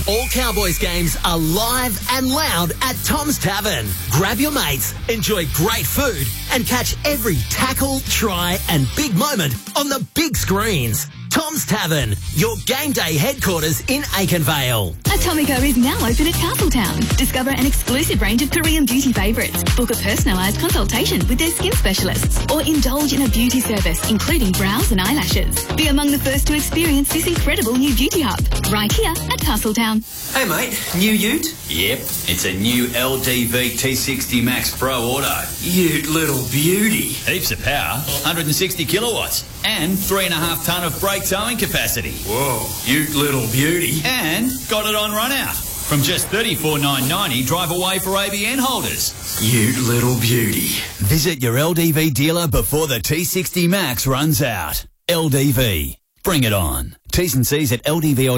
All Cowboys games are live and loud at Tom's Tavern. Grab your mates, enjoy great food, and catch every tackle, try, and big moment on the big screens. Tom's Tavern, your game day headquarters in Aikenvale. Atomico is now open at Castletown. Discover an exclusive range of Korean beauty favourites. Book a personalised consultation with their skin specialists or indulge in a beauty service, including brows and eyelashes. Be among the first to experience this incredible new beauty hub right here at Castletown. Hey mate, new ute? Yep, it's a new LDV T60 Max Pro Auto. Ute little beauty. Heaps of power, 160 kilowatts, and 3.5 tonne of brake towing capacity. Whoa, ute little beauty. And got it on run out. From just $34,990 drive away for ABN holders. Ute little beauty. Visit your LDV dealer before the T60 Max runs out. LDV. Bring it on. T's and C's at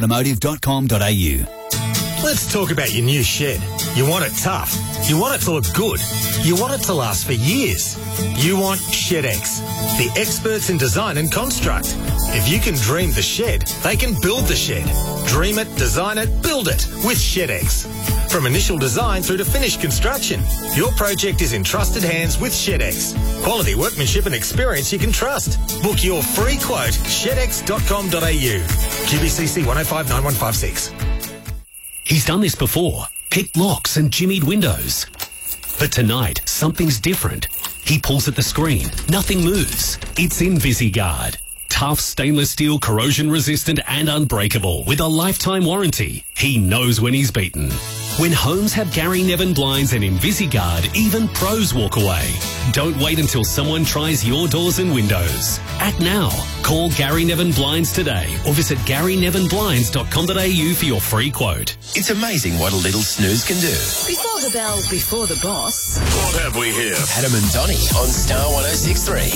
ldvautomotive.com.au. Let's talk about your new shed. You want it tough. You want it to look good. You want it to last for years. You want ShedX, the experts in design and construct. If you can dream the shed, they can build the shed. Dream it, design it, build it with ShedX. From initial design through to finished construction, your project is in trusted hands with ShedX. Quality workmanship and experience you can trust. Book your free quote, shedx.com.au. QBCC 1059156. He's done this before. Picked locks and jimmied windows. But tonight, something's different. He pulls at the screen. Nothing moves. It's InvisiGuard. Tough stainless steel, corrosion resistant and unbreakable with a lifetime warranty. He knows when he's beaten. When homes have Gary Nevin blinds and InvisiGuard, even pros walk away. Don't wait until someone tries your doors and windows. Act now. Call Gary Nevin Blinds today or visit GaryNevinBlinds.com.au for your free quote. It's amazing what a little snooze can do. Before the bell, before the boss. What have we here? Adam and Donnie on Star 106.3.